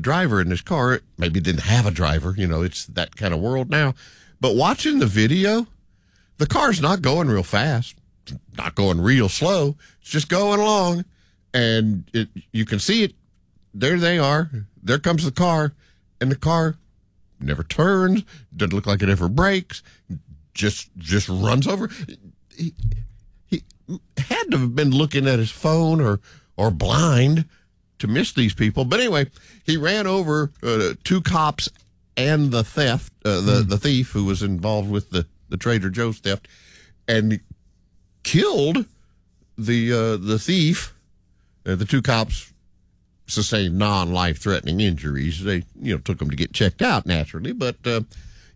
driver in his car. Maybe didn't have a driver. It's that kind of world now. But watching the video, the car's not going real fast, not going real slow. It's just going along, and you can see it. There they are. There comes the car, and the car never turns. Doesn't look like it ever brakes. Just runs over. He had to have been looking at his phone or blind to miss these people. But anyway, he ran over 2 cops and the thief who was involved with the Trader Joe's theft, and killed the thief. The 2 cops sustained non-life-threatening injuries. They took them to get checked out naturally, but the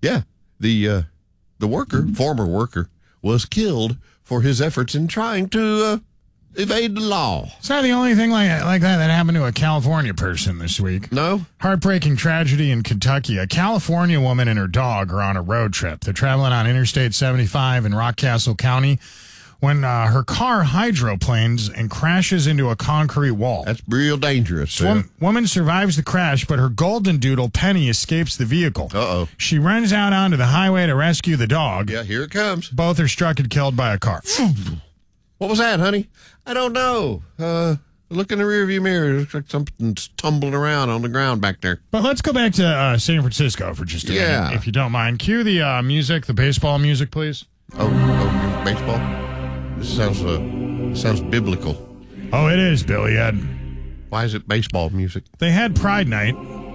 former worker, was killed for his efforts in trying to evade the law. It's not the only thing like that happened to a California person this week. No? Heartbreaking tragedy in Kentucky. A California woman and her dog are on a road trip. They're traveling on Interstate 75 in Rockcastle County when her car hydroplanes and crashes into a concrete wall. That's real dangerous. Woman survives the crash, but her golden doodle, Penny, escapes the vehicle. Uh-oh. She runs out onto the highway to rescue the dog. Yeah, here it comes. Both are struck and killed by a car. What was that, honey? I don't know. Look in the rearview mirror. It looks like something's tumbling around on the ground back there. But let's go back to San Francisco for just a minute, if you don't mind. Cue the music, the baseball music, please. Oh, baseball? This sounds biblical. Oh, it is, Billy Ed. Why is it baseball music? They had Pride Night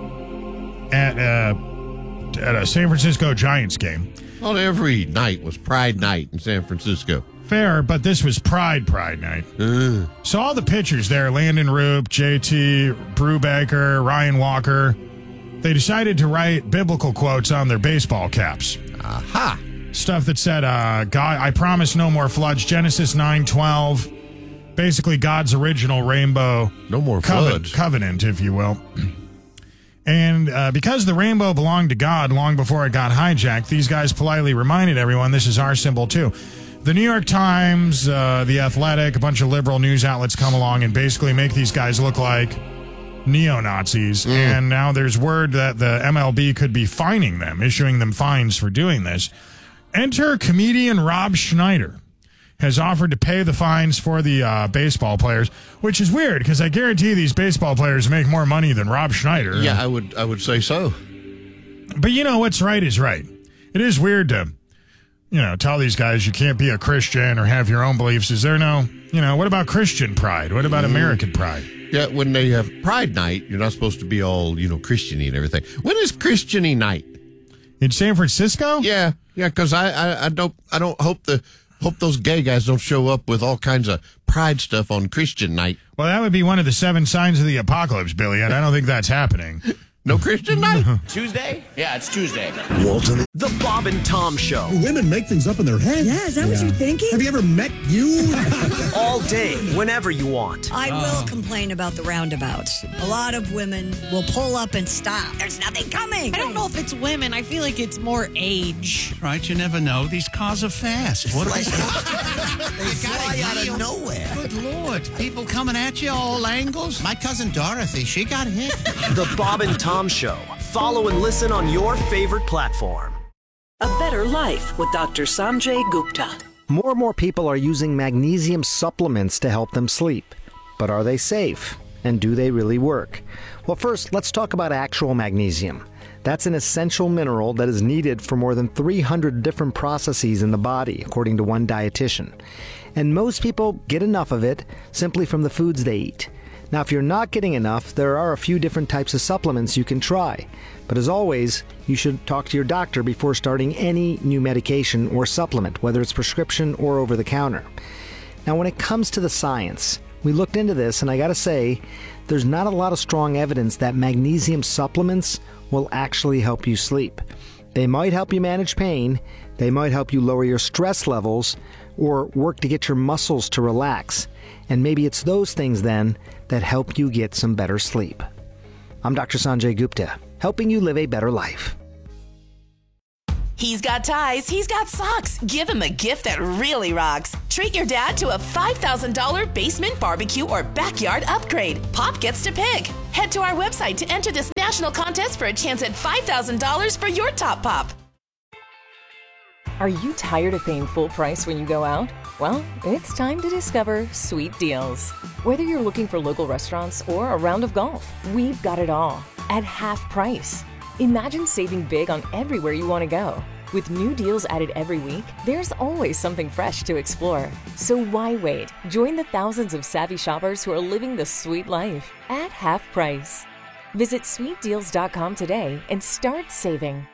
at a San Francisco Giants game. Well, every night was Pride Night in San Francisco. Fair, but this was Pride Night. So all the pitchers there, Landon Roop, JT, Brubaker, Ryan Walker, they decided to write biblical quotes on their baseball caps. Aha! Stuff that said, God, I promise no more floods, Genesis 9:12. Basically, God's original rainbow no more floods. Covenant, if you will. And because the rainbow belonged to God long before it got hijacked, these guys politely reminded everyone this is our symbol too. The New York Times, The Athletic, a bunch of liberal news outlets come along and basically make these guys look like neo-Nazis. And now there's word that the MLB could be fining them, issuing them fines for doing this. Enter comedian Rob Schneider. Has offered to pay the fines for the baseball players, which is weird because I guarantee these baseball players make more money than Rob Schneider. Yeah, I would say so. But what's right is right. It is weird to, tell these guys you can't be a Christian or have your own beliefs. Is there no, what about Christian pride? What about American pride? Yeah, when they have Pride Night, you're not supposed to be all, Christian-y and everything. When is Christian-y night? In San Francisco? Yeah, because I don't hope those gay guys don't show up with all kinds of pride stuff on Christian night. Well, that would be one of the 7 signs of the apocalypse, Billy, and I don't think that's happening. No Christian night? Tuesday? Yeah, it's Tuesday. Walton. The Bob and Tom Show. Women make things up in their head. Yeah, is that what you're thinking? Have you ever met you? All day, whenever you want. I will complain about the roundabouts. A lot of women will pull up and stop. There's nothing coming. I don't know if it's women. I feel like it's more age. Right, you never know. These cars are fast. What are they? They fly out of nowhere. Good Lord. People coming at you all angles. My cousin Dorothy, she got hit. The Bob and Tom Show. Follow and listen on your favorite platform. A Better Life with Dr. Sanjay Gupta. More and more people are using magnesium supplements to help them sleep. But are they safe? And do they really work? Well, first, let's talk about actual magnesium. That's an essential mineral that is needed for more than 300 different processes in the body, according to one dietitian. And most people get enough of it simply from the foods they eat. Now, if you're not getting enough, there are a few different types of supplements you can try. But as always, you should talk to your doctor before starting any new medication or supplement, whether it's prescription or over-the-counter. Now, when it comes to the science, we looked into this, and I gotta say, there's not a lot of strong evidence that magnesium supplements will actually help you sleep. They might help you manage pain, they might help you lower your stress levels, or work to get your muscles to relax. And maybe it's those things then that help you get some better sleep. I'm Dr. Sanjay Gupta, helping you live a better life. He's got ties, he's got socks. Give him a gift that really rocks. Treat your dad to a $5,000 basement barbecue or backyard upgrade. Pop gets to pick. Head to our website to enter this national contest for a chance at $5,000 for your top pop. Are you tired of paying full price when you go out? Well, it's time to discover Sweet Deals. Whether you're looking for local restaurants or a round of golf, we've got it all at half price. Imagine saving big on everywhere you want to go. With new deals added every week, there's always something fresh to explore. So why wait? Join the thousands of savvy shoppers who are living the sweet life at half price. Visit sweetdeals.com today and start saving.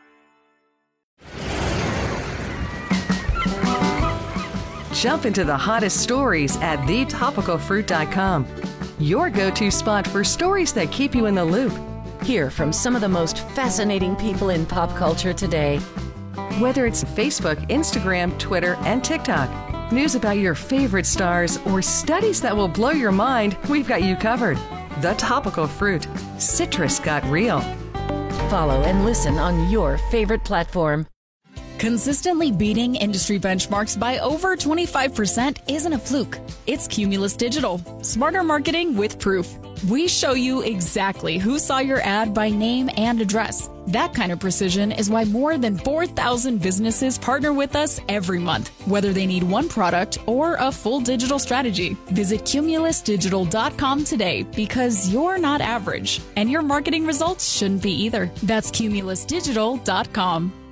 Jump into the hottest stories at thetopicalfruit.com. Your go-to spot for stories that keep you in the loop. Hear from some of the most fascinating people in pop culture today. Whether it's Facebook, Instagram, Twitter, and TikTok, news about your favorite stars, or studies that will blow your mind, we've got you covered. The Topical Fruit. Citrus got real. Follow and listen on your favorite platform. Consistently beating industry benchmarks by over 25% isn't a fluke. It's Cumulus Digital. Smarter marketing with proof. We show you exactly who saw your ad by name and address. That kind of precision is why more than 4,000 businesses partner with us every month, whether they need one product or a full digital strategy. Visit cumulusdigital.com today because you're not average, and your marketing results shouldn't be either. That's cumulusdigital.com.